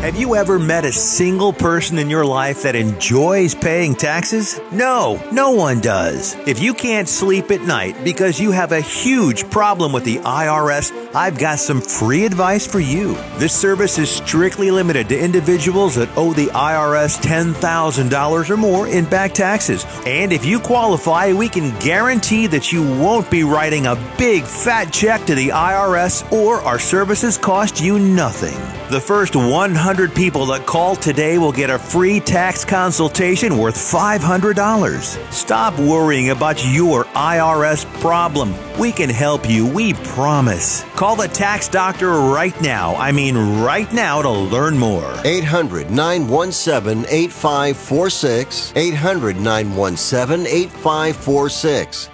Have you ever met a single person in your life that enjoys paying taxes? No, no one does. If you can't sleep at night because you have a huge problem with the IRS, I've got some free advice for you. This service is strictly limited to individuals that owe the IRS $10,000 or more in back taxes. And if you qualify, we can guarantee that you won't be writing a big fat check to the IRS, or our services cost you nothing. The first 100 people that call today will get a free tax consultation worth $500. Stop worrying about your IRS problem. We can help you, we promise. Call the tax doctor right now. I mean right now to learn more. 800-917-8546. 800-917-8546.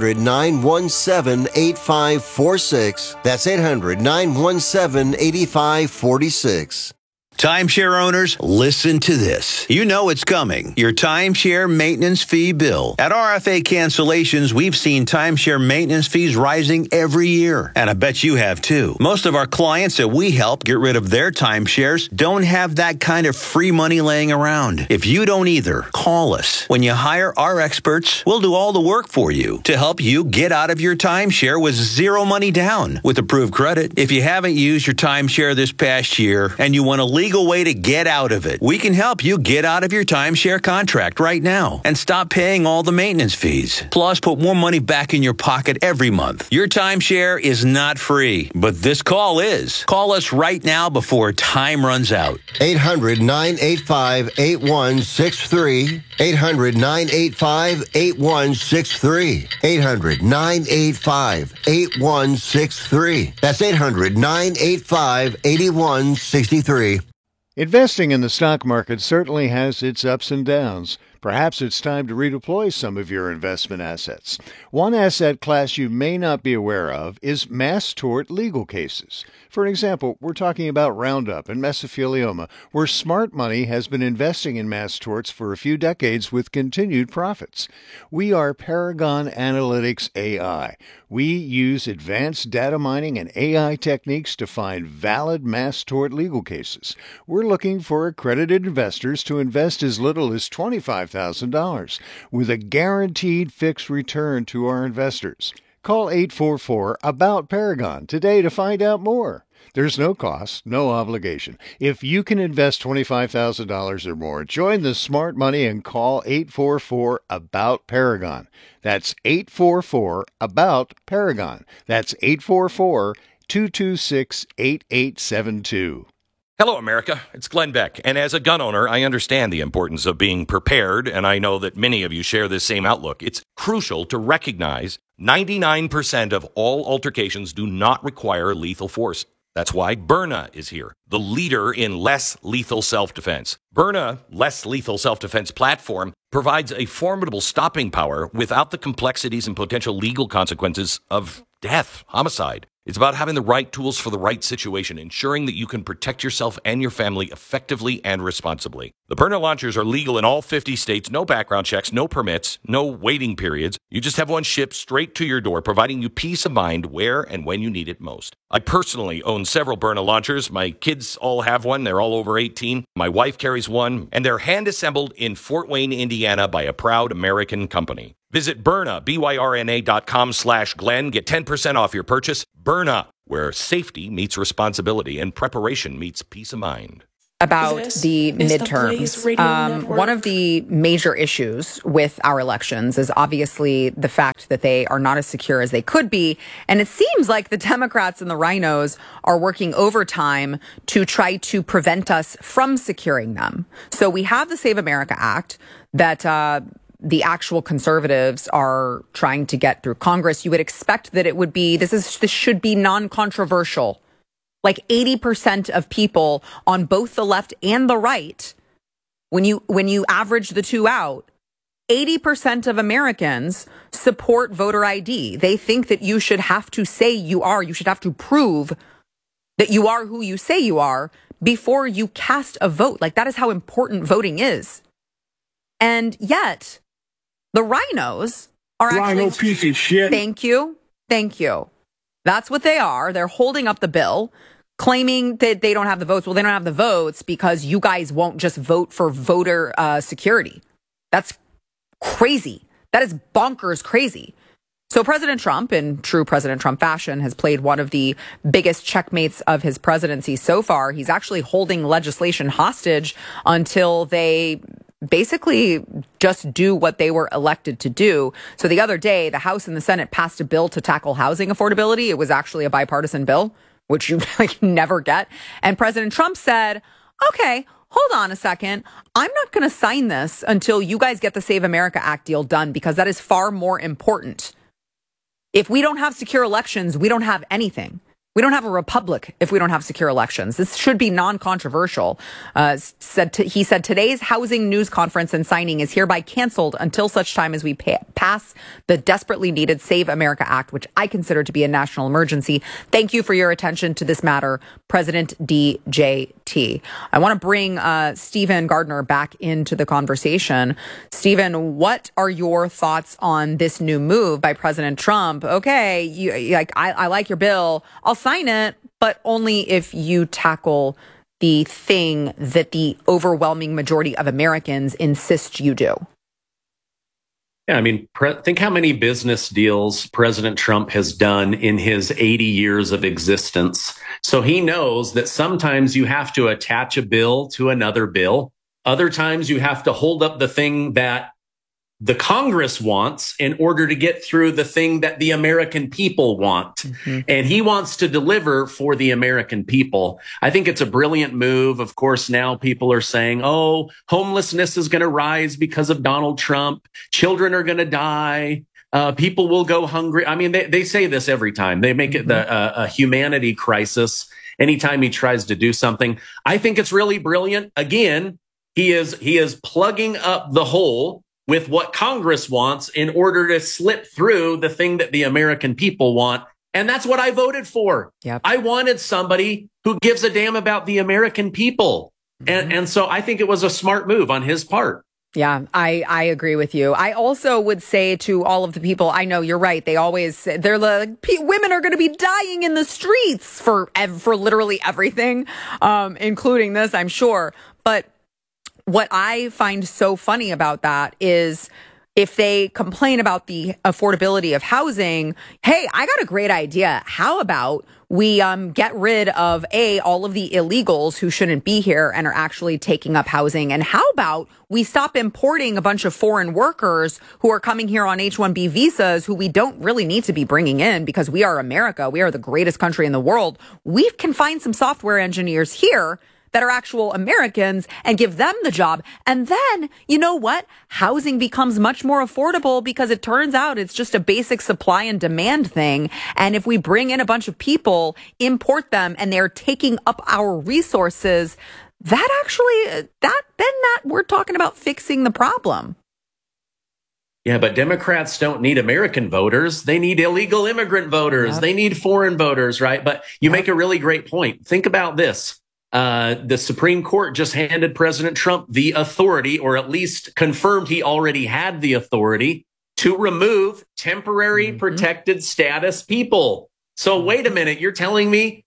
800-917-8546. That's 800-917-8546. Timeshare owners, listen to this. You know it's coming. Your timeshare maintenance fee bill. At RFA Cancellations, we've seen timeshare maintenance fees rising every year. And I bet you have too. Most of our clients that we help get rid of their timeshares don't have that kind of free money laying around. If you don't either, call us. When you hire our experts, we'll do all the work for you to help you get out of your timeshare with zero money down with approved credit. If you haven't used your timeshare this past year and you want a legal way to get out of it, we can help you get out of your timeshare contract right now and stop paying all the maintenance fees. Plus, put more money back in your pocket every month. Your timeshare is not free, but this call is. Call us right now before time runs out. 800-985-8163. 800-985-8163. 800-985-8163. That's 800-985-8163. Investing in the stock market certainly has its ups and downs. Perhaps it's time to redeploy some of your investment assets. One asset class you may not be aware of is mass tort legal cases. For example, we're talking about Roundup and mesothelioma, where smart money has been investing in mass torts for a few decades with continued profits. We are Paragon Analytics AI. We use advanced data mining and AI techniques to find valid mass tort legal cases. We're looking for accredited investors to invest as little as $25,000 with a guaranteed fixed return to our investors. Call 844-ABOUT-PARAGON today to find out more. There's no cost, no obligation. If you can invest $25,000 or more, join the smart money and call 844-ABOUT-PARAGON. That's 844-ABOUT-PARAGON. That's 844-226-8872. Hello, America. It's Glenn Beck. And as a gun owner, I understand the importance of being prepared, and I know that many of you share this same outlook. It's crucial to recognize 99% of all altercations do not require lethal force. That's why Byrna is here, the leader in less lethal self-defense. Byrna Less Lethal Self-Defense platform provides a formidable stopping power without the complexities and potential legal consequences of death, homicide. It's about having the right tools for the right situation, ensuring that you can protect yourself and your family effectively and responsibly. The Byrna launchers are legal in all 50 states, no background checks, no permits, no waiting periods. You just have one shipped straight to your door, providing you peace of mind where and when you need it most. I personally own several Byrna launchers. My kids all have one. They're all over 18. My wife carries one, and they're hand-assembled in Fort Wayne, Indiana by a proud American company. Visit Byrna, BYRNA.com/Glenn. Get 10% off your purchase. Byrna, where safety meets responsibility and preparation meets peace of mind. About the midterms. One of the major issues with our elections is obviously the fact that they are not as secure as they could be. And it seems like the Democrats and the rhinos are working overtime to try to prevent us from securing them. So we have the Save America Act that the actual conservatives are trying to get through Congress. You would expect that it would be, this should be non-controversial. Like 80% of people on both the left and the right, when you average the two out, 80% of Americans support voter ID. They think that you should have to say you are, you should have to prove that you are who you say you are before you cast a vote. Like, that is how important voting is. And yet, the rhinos are actually... Rhino piece of shit. Thank you. Thank you. That's what they are. They're holding up the bill. claiming that they don't have the votes. Well, they don't have the votes because you guys won't just vote for voter security. That's crazy. That is bonkers crazy. So President Trump, in true President Trump fashion, has played one of the biggest checkmates of his presidency so far. He's actually holding legislation hostage until they basically just do what they were elected to do. So the other day, the House and the Senate passed a bill to tackle housing affordability. It was actually a bipartisan bill, which you never get. And President Trump said, okay, hold on a second. I'm not going to sign this until you guys get the Save America Act deal done, because that is far more important. If we don't have secure elections, we don't have anything. We don't have a republic if we don't have secure elections. This should be non-controversial. He said today's housing news conference and signing is hereby canceled until such time as we pass the desperately needed Save America Act, which I consider to be a national emergency. Thank you for your attention to this matter, President DJT. I want to bring Stephen Gardner back into the conversation. Stephen, what are your thoughts on this new move by President Trump? Okay, I like your bill. I'll sign it, but only if you tackle the thing that the overwhelming majority of Americans insist you do. Yeah, I mean, think how many business deals President Trump has done in his 80 years of existence. So he knows that sometimes you have to attach a bill to another bill. Other times you have to hold up the thing that the Congress wants in order to get through the thing that the American people want. Mm-hmm. And he wants to deliver for the American people. I think it's a brilliant move. Of course, now people are saying, oh, homelessness is going to rise because of Donald Trump. Children are going to die. People will go hungry. I mean, they say this every time. They make it a humanity crisis anytime he tries to do something. I think it's really brilliant. Again, he is plugging up the hole with what Congress wants in order to slip through the thing that the American people want. And that's what I voted for. Yep. I wanted somebody who gives a damn about the American people. Mm-hmm. And so I think it was a smart move on his part. Yeah, I agree with you. I also would say to all of the people, I know you're right. They're like, women are going to be dying in the streets for literally everything, including this, I'm sure. But what I find so funny about that is if they complain about the affordability of housing, hey, I got a great idea. How about we get rid of all of the illegals who shouldn't be here and are actually taking up housing? And how about we stop importing a bunch of foreign workers who are coming here on H-1B visas who we don't really need to be bringing in because we are America. We are the greatest country in the world. We can find some software engineers here that are actual Americans and give them the job. And then, you know what? Housing becomes much more affordable because it turns out it's just a basic supply and demand thing. And if we bring in a bunch of people, import them, and they're taking up our resources, that actually, we're talking about fixing the problem. Yeah, but Democrats don't need American voters. They need illegal immigrant voters. Yep. They need foreign voters, right? But you make a really great point. Think about this. The Supreme Court just handed President Trump the authority, or at least confirmed he already had the authority, to remove temporary protected status people. So wait a minute, you're telling me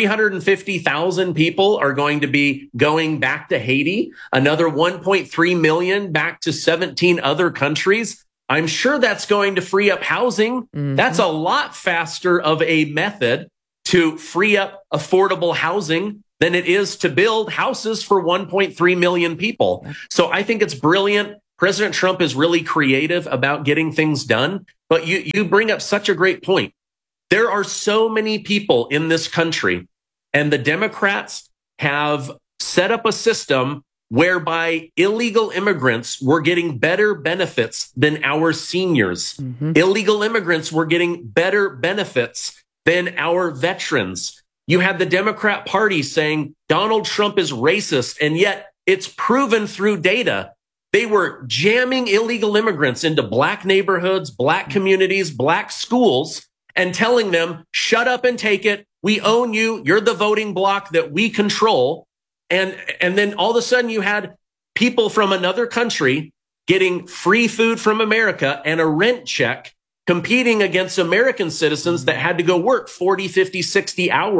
350,000 people are going to be going back to Haiti, another 1.3 million back to 17 other countries? I'm sure that's going to free up housing. Mm-hmm. That's a lot faster of a method to free up affordable housing than it is to build houses for 1.3 million people. So I think it's brilliant. President Trump is really creative about getting things done. But you bring up such a great point. There are so many people in this country, and the Democrats have set up a system whereby illegal immigrants were getting better benefits than our seniors. Mm-hmm. Illegal immigrants were getting better benefits than our veterans. You had the Democrat Party saying Donald Trump is racist, and yet it's proven through data. They were jamming illegal immigrants into black neighborhoods, black communities, black schools, and telling them, shut up and take it. We own you. You're the voting bloc that we control. And then all of a sudden you had people from another country getting free food from America and a rent check, competing against American citizens that had to go work 40, 50, 60 hours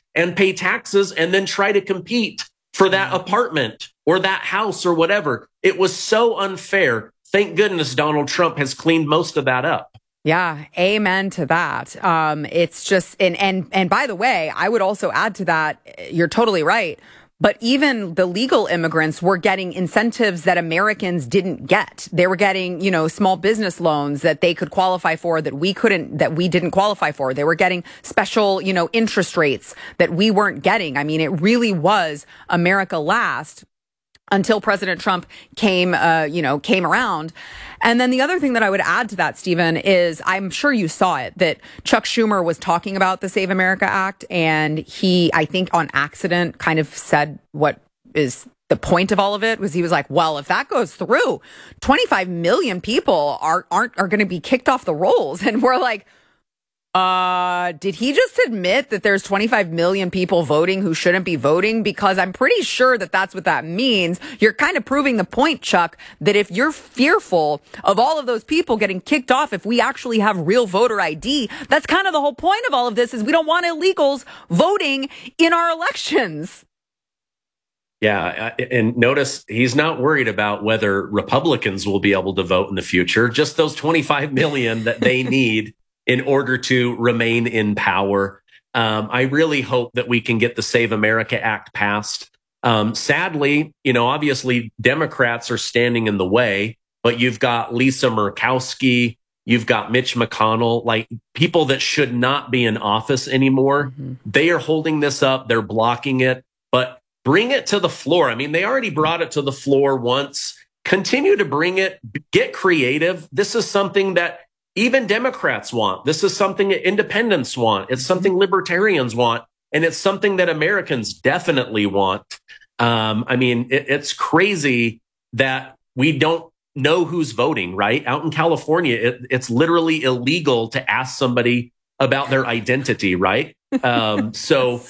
and pay taxes and then try to compete for that apartment or that house or whatever. It was so unfair. Thank goodness Donald Trump has cleaned most of that up. Yeah, amen to that. It's just, and by the way, I would also add to that, you're totally right. But even the legal immigrants were getting incentives that Americans didn't get. They were getting, small business loans that they could qualify for that we didn't qualify for. They were getting special, interest rates that we weren't getting. I mean, it really was America last until President Trump came around. And then the other thing that I would add to that, Stephen, is I'm sure you saw it, that Chuck Schumer was talking about the Save America Act, and he, I think on accident, kind of said what is the point of all of it was he was like, well, if that goes through, 25 million people are going to be kicked off the rolls. And we're like, did he just admit that there's 25 million people voting who shouldn't be voting? Because I'm pretty sure that that's what that means. You're kind of proving the point, Chuck, that if you're fearful of all of those people getting kicked off, if we actually have real voter ID, that's kind of the whole point of all of this is we don't want illegals voting in our elections. Yeah, and notice he's not worried about whether Republicans will be able to vote in the future, just those 25 million that they need in order to remain in power. I really hope that we can get the Save America Act passed. Sadly, obviously Democrats are standing in the way, but you've got Lisa Murkowski, you've got Mitch McConnell, like people that should not be in office anymore. Mm-hmm. They are holding this up. They're blocking it, but bring it to the floor. I mean, they already brought it to the floor once. Continue to bring it, get creative. This is something that even Democrats want. This is something that independents want. It's something libertarians want. And it's something that Americans definitely want. It's crazy that we don't know who's voting, right? Out in California, it's literally illegal to ask somebody about their identity, right? So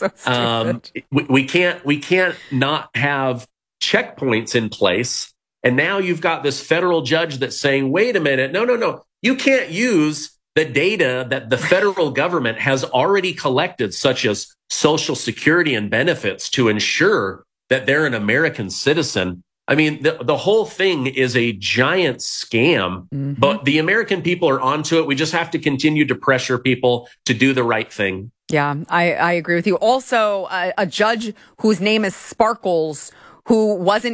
we can't not have checkpoints in place. And now you've got this federal judge that's saying, wait a minute, no. You can't use the data that the federal government has already collected, such as Social Security and benefits, to ensure that they're an American citizen. I mean, the whole thing is a giant scam, but the American people are onto it. We just have to continue to pressure people to do the right thing. Yeah, I agree with you. Also, a judge whose name is Sparkles, who doesn't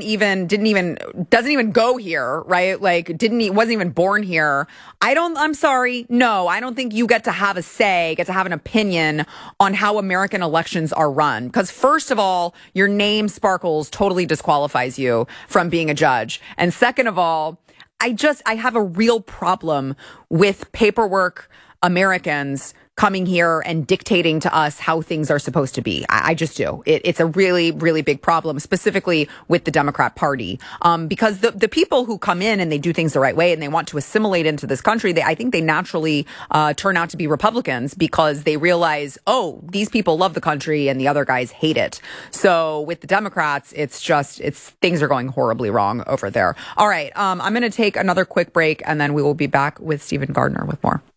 even go here, right? Like wasn't even born here. I'm sorry. No, I don't think you get to have a say, get to have an opinion on how American elections are run. Because first of all, your name Sparkles totally disqualifies you from being a judge. And second of all, I have a real problem with paperwork Americans coming here and dictating to us how things are supposed to be. I just do. It's a really, really big problem, specifically with the Democrat Party. Because the people who come in and they do things the right way and they want to assimilate into this country, I think they naturally turn out to be Republicans because they realize, oh, these people love the country and the other guys hate it. So with the Democrats, things are going horribly wrong over there. All right. I'm going to take another quick break and then we will be back with Stephen Gardner with more.